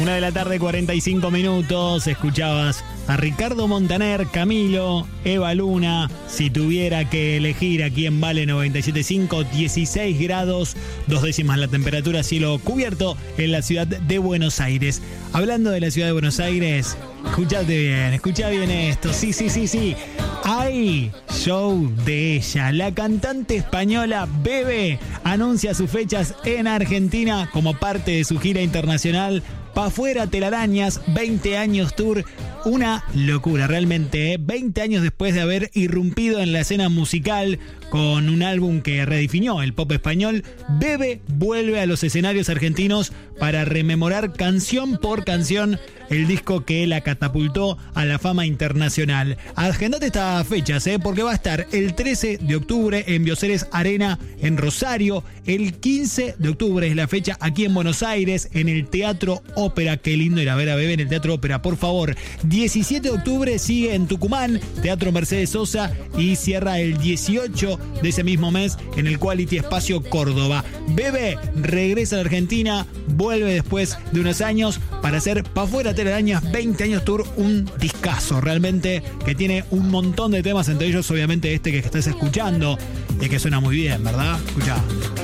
1:45 PM. Escuchabas a Ricardo Montaner, Camilo, Eva Luna. Si tuviera que elegir aquí en Vale 97.5, 16 grados, 2 décimas la temperatura, cielo cubierto en la ciudad de Buenos Aires. Hablando de la ciudad de Buenos Aires, escucha bien esto. Sí. Hay show de ella. La cantante española Bebe anuncia sus fechas en Argentina como parte de su gira internacional Pa' Fuera Telarañas, 20 años tour. Una locura realmente, 20 años después de haber irrumpido en la escena musical con un álbum que redefinió el pop español, Bebe vuelve a los escenarios argentinos para rememorar canción por canción el disco que la catapultó a la fama internacional. Agendate estas fechas, porque va a estar el 13 de octubre en Bioceres Arena en Rosario, el 15 de octubre es la fecha aquí en Buenos Aires en el Teatro Ópera. Qué lindo ir a ver a Bebe en el Teatro Ópera, por favor. 17 de octubre sigue en Tucumán, Teatro Mercedes Sosa, y cierra el 18 de ese mismo mes en el Quality Espacio Córdoba. Bebe regresa a la Argentina, vuelve después de unos años para hacer Pa' Fuera Telarañas 20 años tour, un discazo realmente que tiene un montón de temas, entre ellos obviamente este que estás escuchando y que suena muy bien, ¿verdad? Escuchá.